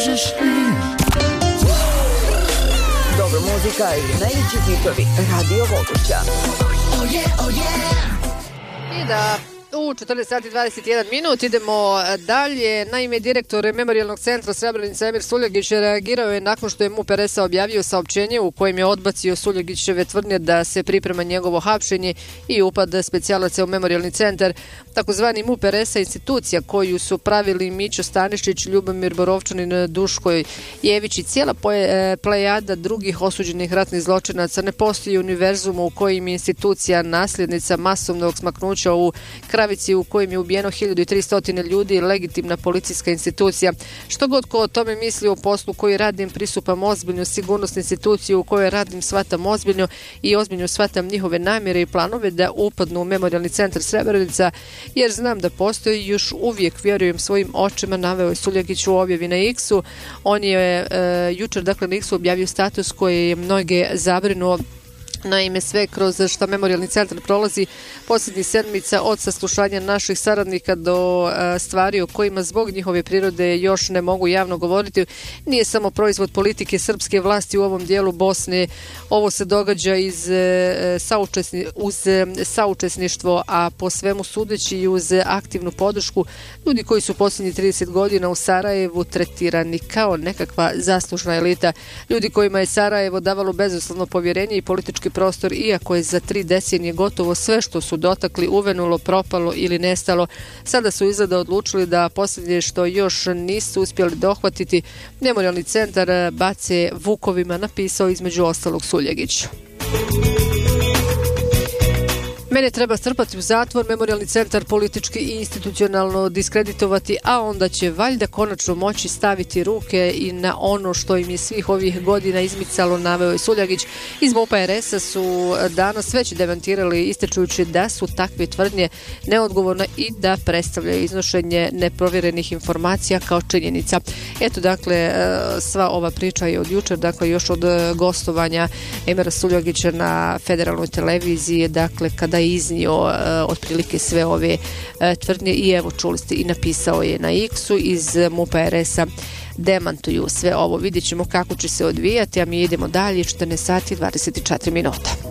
možeš li? Dobra muzika i najveći hitovi Radio Voluća. I da u 14 sati 21 minut idemo dalje. Naime, direktor Memorijalnog centra Srebrenica Emir Suljegić reagirao je nakon što je MUP RS objavio saopćenje u kojem je odbacio Suljegićeve tvrdnje da se priprema njegovo hapšenje i upad specijalaca u Memorijalni centar. Takozvani MUP RS institucija koju su pravili Mićo Stanišić, Ljubomir Borovčanin, Duško Jević i cijela plejada drugih osuđenih ratnih zločinaca. Ne postoji univerzum u kojem je institucija nasljednica masovnog smaknuća u Kravici u kojem je ubijeno 1300 ljudi, legitimna policijska institucija. Što god ko o tome misli, o poslu koji radim pristupam ozbiljno, sigurnosnu instituciju u kojoj radim shvatam ozbiljno i ozbiljno shvatam njihove namjere i planove da upadnu u Memorijalni centar Srebrenica, jer znam da postoji i još uvijek vjerujem svojim očima, naveo je Suljegić u objavi na X-u. On je jučer na X-u objavio status koji je mnoge zabrinuo. Naime, sve kroz šta Memorijalni centar prolazi posljednjih sedmica, od saslušanja naših saradnika do stvari o kojima zbog njihove prirode još ne mogu javno govoriti, nije samo proizvod politike srpske vlasti u ovom dijelu Bosne. Ovo se događa uz saučesništvo, a po svemu sudeći i uz aktivnu podršku ljudi koji su posljednjih 30 godina u Sarajevu tretirani kao nekakva zaslužna elita. Ljudi kojima je Sarajevo davalo bezuslovno povjerenje i politički prostor, iako je za 3 decenije gotovo sve što su dotakli uvenulo, propalo ili nestalo. Sada su izgleda odlučili da posljednje što još nisu uspjeli dohvatiti Memorijalni centar bace vukovima, napisao između ostalog Suljegić. Mene treba strpati u zatvor, Memorijalni centar politički i institucionalno diskreditovati, a onda će valjda konačno moći staviti ruke i na ono što im je svih ovih godina izmicalo, naveo je Suljegić. Iz MUP-a RS-a su danas već demantirali ističujući da su takve tvrdnje neodgovorne i da predstavljaju iznošenje neprovjerenih informacija kao činjenica. Eto, dakle, sva ova priča je od jučer, dakle još od gostovanja Emira Suljegića na federalnoj televiziji, dakle kada je iznio otprilike sve ove tvrdnje i evo čuli ste i napisao je na X-u iz MUP-a RS-a demantuju sve ovo. Vidjet ćemo kako će se odvijati, a mi idemo dalje, 14 sati 24 minuta.